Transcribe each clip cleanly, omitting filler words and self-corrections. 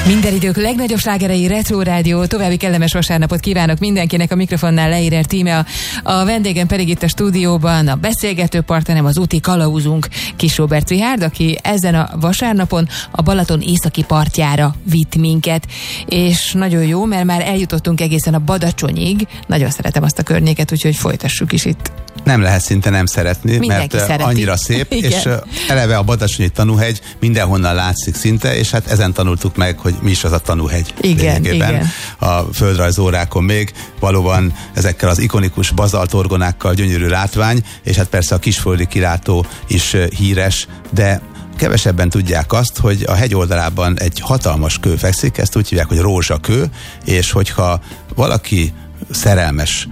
Minden idők legnagyobb slágerei Retro Rádió. További kellemes vasárnapot kívánok mindenkinek. A mikrofonnál Leirer Tíme, a vendégem pedig itt a stúdióban a beszélgető partnerem, az úti kalauzunk Kis Róbert Richárd, aki ezen a vasárnapon a Balaton északi partjára vitt minket. És nagyon jó, mert már eljutottunk egészen a Badacsonyig. Nagyon szeretem azt a környéket, úgyhogy folytassuk is itt. Nem lehet szinte nem szeretni, mindenki mert szereti. Annyira szép, és eleve a Badacsonyi tanúhegy mindenhonnan látszik szinte, és hát ezen tanultuk meg, hogy mi is az a tanúhegy. Igen. A földrajzórákon még valóban ezekkel az ikonikus bazaltorgonákkal gyönyörű látvány, és hát persze a kisföldi kilátó is híres, de kevesebben tudják azt, hogy a hegy oldalában egy hatalmas kő fekszik, ezt úgy hívják, hogy rózsakő, és hogyha valaki szerelmes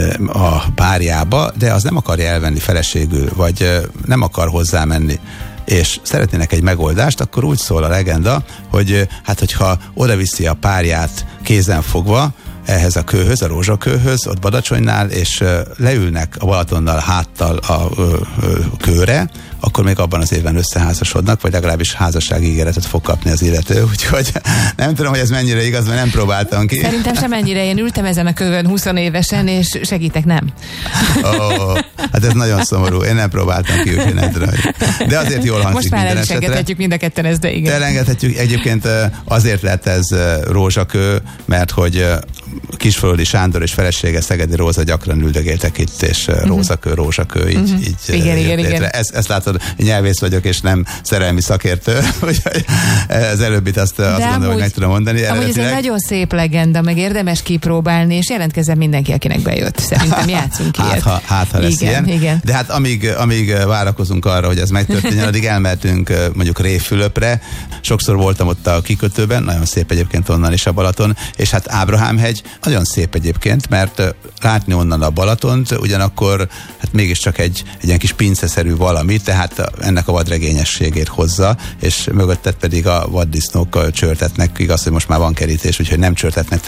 a párjába, de az nem akarja elvenni feleségül, vagy nem akar hozzá menni, és szeretnének egy megoldást, akkor úgy szól a legenda, hogy hát hogyha oda viszi a párját kézen fogva ehhez a kőhöz, a rózsakőhöz, ott Badacsonynál, és leülnek a Balatonnal háttal a kőre, akkor még abban az évben összeházasodnak, vagy legalábbis házassági ígéretet fog kapni az illető, úgyhogy nem tudom, hogy ez mennyire igaz, mert nem próbáltam ki. Szerintem sem ennyire. Én ültem ezen a kövön 20 évesen, és segítek, nem. Hát ez nagyon szomorú. Én nem próbáltam ki, úgyhogy nem tudom. De azért jól hangzik. Most már minden el is esetre. engedhetjük mind a ketten ezt, de igen. Elengedhetjük. Egyébként azért lett ez rózsakő, mert hogy Kisföldi Sándor és felesége Szegedi Róza gyakran üldögéltek itt, és rózsakő, így igen. Ezt látod, nyelvész vagyok, és nem szerelmi szakértő, úgyhogy az előbbit azt gondolom, hogy meg tudom mondani. Amúgy ez egy nagyon szép legenda, meg érdemes kipróbálni, és jelentkezzen mindenki, akinek bejött. Szerintem játszunk ilyet. Hát, ha lesz ilyen. De hát amíg várakozunk arra, hogy ez megtörténjen, addig elmehetünk mondjuk Révfülöpre. Sokszor voltam ott a kikötőben, nagyon szép egyébként onnan is a Balaton, és hát Ábrahámhegy nagyon szép egyébként, mert látni onnan a Balatont, ugyanakkor hát mégiscsak egy ilyen kis pinceszerű valami, tehát ennek a vadregényességét hozza, és mögöttet pedig a vaddisznók csörtetnek, igaz, hogy most már van kerítés, úgyhogy nem csörtetnek